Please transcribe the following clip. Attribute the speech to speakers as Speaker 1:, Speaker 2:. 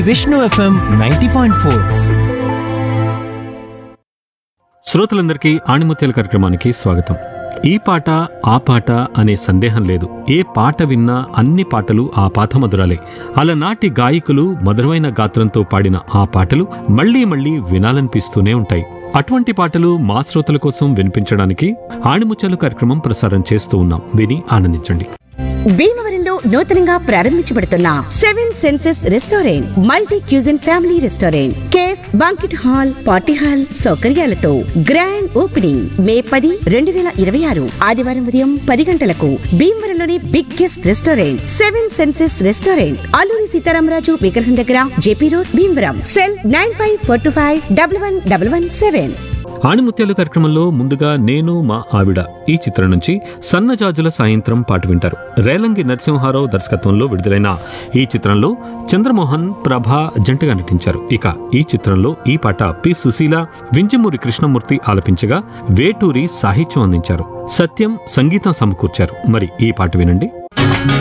Speaker 1: Vishnu FM 90.4.
Speaker 2: శ్రోతలందరికీ ఆణిముత్యాల కార్యక్రమానికి స్వాగతం. ఈ పాట ఆ పాట అనే సందేహం లేదు. ఏ పాట విన్నా అన్ని పాటలు ఆ పాత మధురాలే. అలనాటి గాయకులు మధురమైన గాత్రంతో పాడిన ఆ పాటలు మళ్లీ మళ్లీ వినాలనిపిస్తూనే ఉంటాయి. అటువంటి పాటలు మా శ్రోతల కోసం వినిపించడానికి ఆణిముత్యాల కార్యక్రమం ప్రసారం చేస్తూ ఉన్నాం. విని ఆనందించండి.
Speaker 3: భీమవరంలో నూతనంగా ప్రారంభించబడుతున్న 7 senses restaurant, multi cuisine family restaurant, cafe, banquet hall, party hall సౌకర్యాలతో గ్రాండ్ ఓపెనింగ్ మే 10, 2026 ఆదివారం ఉదయం 10 గంటలకు. భీమవరంలోని biggest restaurant 7 senses restaurant, Alluri Sitaramaraju విగ్రహం దగ్గర, జేపీ రోడ్, భీమవరం. సెల్ 9542511117.
Speaker 2: ఆణిముత్యాలు కార్యక్రమంలో ముందుగా నేను మా ఆవిడ ఈ చిత్రం నుంచి సన్నజాజుల సాయంత్రం పాట వింటారు. రేలంగి నరసింహారావు దర్శకత్వంలో విడుదలైన ఈ చిత్రంలో చంద్రమోహన్, ప్రభ జంటగా నటించారు. ఇక ఈ చిత్రంలో ఈ పాట పి సుశీల, వింజమూరి కృష్ణమూర్తి ఆలపించగా వేటూరి సాహిత్యం అందించారు. సత్యం సంగీతం సమకూర్చారు. మరి ఈ పాట వినండి.